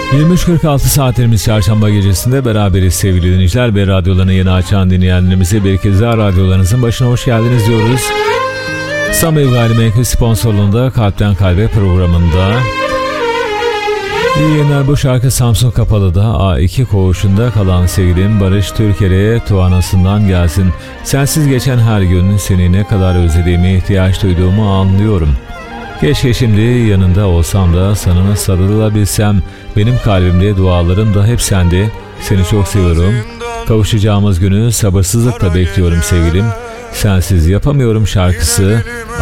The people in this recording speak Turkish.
23.46 saatlerimiz çarşamba gecesinde beraberiz sevgili dinleyiciler ve radyolarını yeni açan dinleyenlerimize bir kez daha radyolarınızın başına hoş geldiniz diyoruz. Samim Gayrimenkul sponsorluğunda Kalpten Kalbe programında. İyi yayınlar. Bu şarkı Samsun Kapalı'da A2 koğuşunda kalan sevgilim Barış Türker'e Tuanası'ndan gelsin. Sensiz geçen her gün seni ne kadar özlediğimi, ihtiyaç duyduğumu anlıyorum. Keşke şimdi yanında olsam da sana sarılabilsem. Benim kalbimde, dualarım da hep sende. Seni çok seviyorum. Kavuşacağımız günü sabırsızlıkla bekliyorum sevgilim. Sensiz yapamıyorum şarkısı